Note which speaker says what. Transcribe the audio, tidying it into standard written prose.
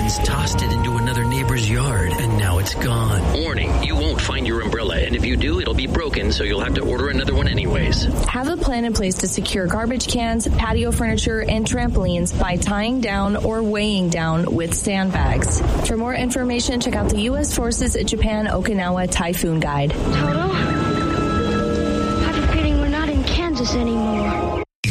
Speaker 1: winds tossed it into another neighbor's yard, and now it's gone.
Speaker 2: Warning, you won't find your umbrella, and if you do, it'll be broken, so you'll have to order another one anyways.
Speaker 3: Have a plan in place to secure garbage cans, patio furniture, and trampolines by tying down or weighing down with sandbags. For more information, check out the U.S. Forces Japan Okinawa Typhoon Guide.
Speaker 4: Toto? I have a feeling we're not in Kansas anymore.